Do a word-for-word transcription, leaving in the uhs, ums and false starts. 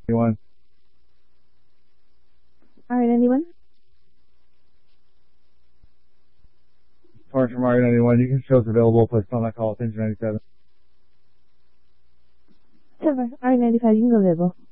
Anyone? R ninety-one? Parts from R ninety-one, you can show us available, place on that call, attention ninety-seven. Silver, R ninety-five, you can go available.